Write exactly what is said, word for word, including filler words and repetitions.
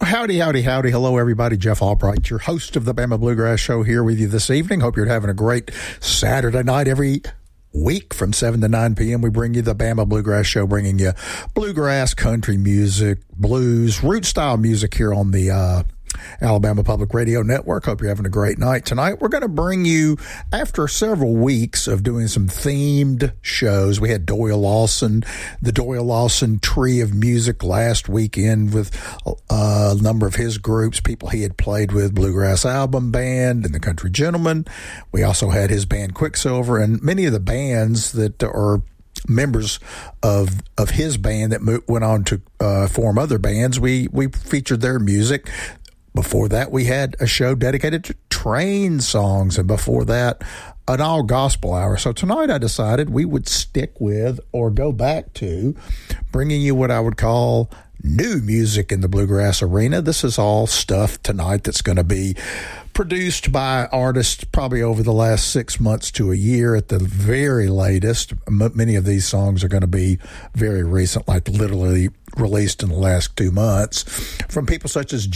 Howdy, howdy, howdy. Hello, everybody. Jeff Albright, your host of the Bama Bluegrass Show, here with you this evening. Hope you're having a great Saturday night. Every week from seven to nine p.m., we bring you the Bama Bluegrass Show, bringing you bluegrass, country music, blues, root-style music here on the uh, Alabama Public Radio Network. Hope you're having a great night tonight. We're going to bring you, after several weeks of doing some themed shows, we had Doyle Lawson, the Doyle Lawson Tree of Music last weekend with a number of his groups, people he had played with, Bluegrass Album Band and the Country Gentlemen. We also had his band Quicksilver, and many of the bands that are members of of his band that mo- went on to uh, form other bands. We we featured their music. Before that, we had a show dedicated to train songs, and before that, an all gospel hour. So tonight I decided we would stick with, or go back to, bringing you what I would call new music in the bluegrass arena. This is all stuff tonight that's going to be produced by artists probably over the last six months to a year at the very latest. M- many of these songs are going to be very recent, like literally released in the last two months, from people such as